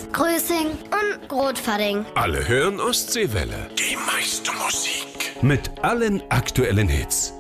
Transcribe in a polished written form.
Größing und Grotfading. Alle hören Ostseewelle. Die meiste Musik. Mit allen aktuellen Hits.